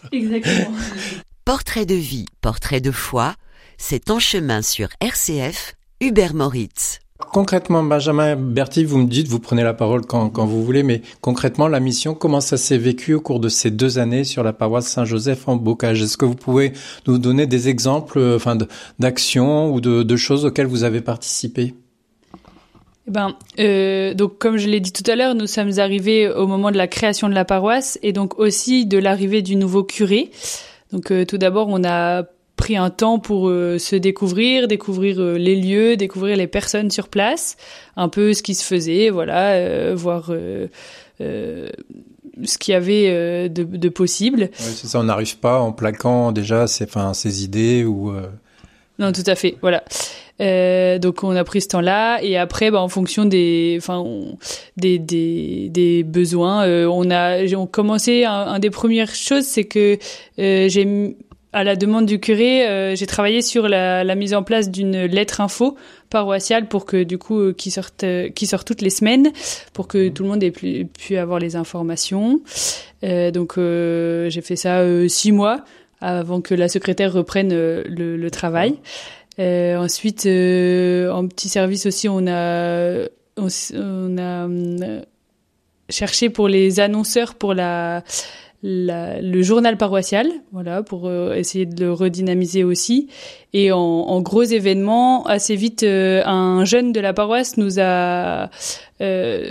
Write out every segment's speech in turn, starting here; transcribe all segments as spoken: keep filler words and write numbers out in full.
Exactement. Portrait de vie, portrait de foi, c'est En chemin sur R C F, Hubert Moritz. Concrètement, Benjamin Berti, vous me dites, vous prenez la parole quand, quand vous voulez, mais concrètement, la mission, comment ça s'est vécu au cours de ces deux années sur la paroisse Saint-Joseph en Bocage? Est-ce que vous pouvez nous donner des exemples, enfin, de, d'actions ou de, de choses auxquelles vous avez participé? Eh ben, euh, donc comme je l'ai dit tout à l'heure, nous sommes arrivés au moment de la création de la paroisse et donc aussi de l'arrivée du nouveau curé. Donc euh, tout d'abord, on a pris un temps pour euh, se découvrir, découvrir euh, les lieux, découvrir les personnes sur place, un peu ce qui se faisait, voilà, euh, voir euh, euh, ce qu'il y avait euh, de, de possible. Oui, c'est ça, on n'arrive pas en plaquant déjà ses, enfin, ses idées ou... Euh... Non, tout à fait, voilà. Euh, donc on a pris ce temps-là et après, bah, en fonction des, enfin, on, des, des, des besoins, euh, on a, on commencé un, un des premières choses, c'est que euh, j'ai à la demande du curé, euh, j'ai travaillé sur la, la mise en place d'une lettre info paroissiale pour que du coup, euh, qui sorte, euh, qui sort toutes les semaines, pour que tout le monde ait pu, pu avoir les informations. Euh, donc euh, j'ai fait ça euh, six mois avant que la secrétaire reprenne euh, le, le travail. Euh, ensuite, euh, en petit service aussi, on a, on, on a euh, cherché pour les annonceurs pour la La, le journal paroissial, voilà, pour euh, essayer de le redynamiser aussi. Et en, en gros événements, assez vite, euh, un jeune de la paroisse nous a euh,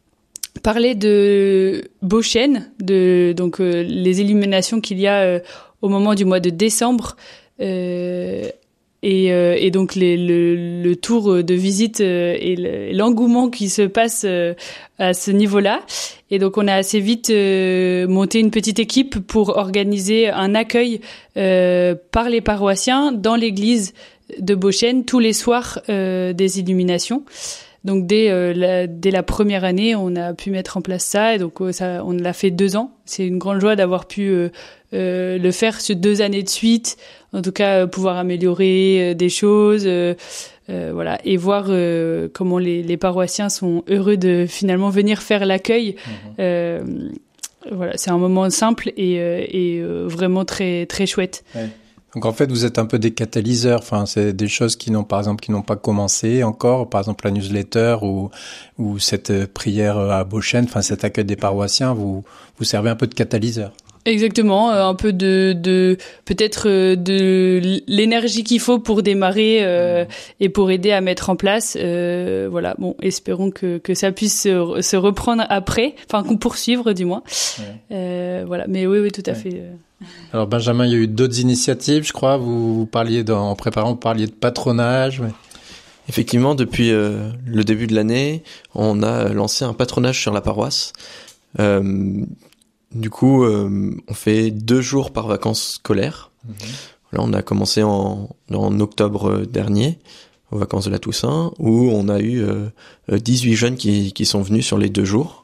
parlé de Beauchêne, de donc euh, les illuminations qu'il y a euh, au moment du mois de décembre. Euh, Et, euh, et donc les, le, le tour de visite euh, et le, l'engouement qui se passe euh, à ce niveau-là. Et donc on a assez vite euh, monté une petite équipe pour organiser un accueil euh, par les paroissiens dans l'église de Beauchêne tous les soirs euh, des illuminations. Donc dès euh, la, dès la première année, on a pu mettre en place ça. Et donc euh, ça, on l'a fait deux ans. C'est une grande joie d'avoir pu euh, euh, le faire sur deux années de suite. En tout cas, euh, pouvoir améliorer euh, des choses, euh, euh, voilà, et voir euh, comment les, les paroissiens sont heureux de finalement venir faire l'accueil. Mmh. Euh, voilà, c'est un moment simple et, euh, et euh, vraiment très très chouette. Ouais. Donc en fait, vous êtes un peu des catalyseurs. Enfin, c'est des choses qui n'ont, par exemple, qui n'ont pas commencé encore. Par exemple, la newsletter ou ou cette prière à Beauchêne. Enfin, cet accueil des paroissiens. Vous vous servez un peu de catalyseur. Exactement, euh, un peu de, de peut-être euh, de l'énergie qu'il faut pour démarrer euh, et pour aider à mettre en place. Euh, voilà, bon, espérons que que ça puisse se, se reprendre après, enfin qu'on poursuivre du moins. Ouais. Euh, voilà, mais oui, oui, tout à ouais. fait. Alors Benjamin, il y a eu d'autres initiatives, je crois. Vous, vous parliez dans, en préparant, vous parliez de patronage. Ouais. Effectivement, depuis euh, le début de l'année, on a lancé un patronage sur la paroisse. Euh, Du coup, euh, on fait deux jours par vacances scolaires. Mmh. Là, on a commencé en, en octobre dernier, aux vacances de la Toussaint, où on a eu euh, dix-huit jeunes qui, qui sont venus sur les deux jours.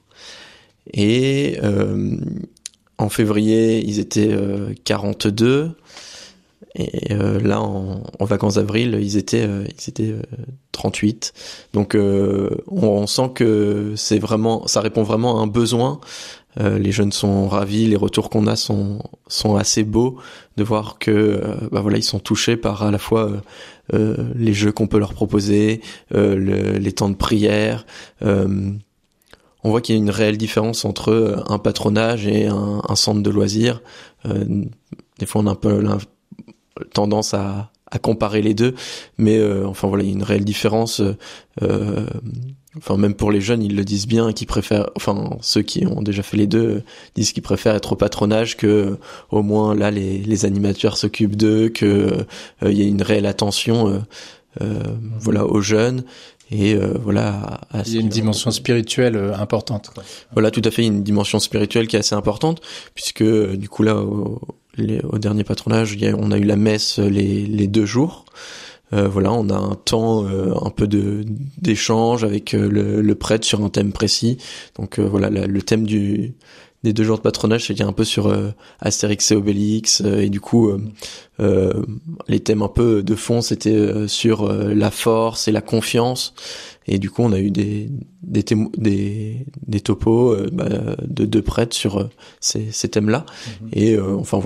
Et euh, en février, ils étaient euh, quarante-deux. Et euh, là, en, en vacances d'avril, ils étaient, euh, ils étaient euh, trente-huit. Donc, euh, on, on sent que c'est vraiment, ça répond vraiment à un besoin. Euh, les jeunes sont ravis, les retours qu'on a sont sont assez beaux de voir que euh, bah voilà, ils sont touchés par à la fois euh, euh, les jeux qu'on peut leur proposer, euh, le, les temps de prière. Euh, on voit qu'il y a une réelle différence entre un patronage et un, un centre de loisirs. Euh, des fois, on a un peu la tendance à à comparer les deux, mais euh, enfin voilà, il y a une réelle différence. Euh, Enfin, même pour les jeunes, ils le disent bien, qui préfèrent, enfin, ceux qui ont déjà fait les deux, euh, disent qu'ils préfèrent être au patronage, que, euh, au moins, là, les, les animateurs s'occupent d'eux, que, euh, il y a une réelle attention, euh, euh, voilà, aux jeunes, et, euh, voilà, à, à il y a une dimension spirituelle euh, importante, quoi. Voilà, tout à fait, une dimension spirituelle qui est assez importante, puisque, euh, du coup, là, au, les, au dernier patronage, il y a, on a eu la messe les, les deux jours. Euh, voilà, on a un temps euh, un peu de d'échange avec euh, le, le prêtre sur un thème précis. Donc euh, voilà, la, le thème du des deux jours de patronage, c'était un peu sur euh, Astérix et Obélix, euh, et du coup euh, euh, les thèmes un peu de fond, c'était euh, sur euh, la force et la confiance. Et du coup, on a eu des des témo- des, des topos euh, bah, de deux prêtres sur euh, ces, ces thèmes-là. Mmh. Et euh, enfin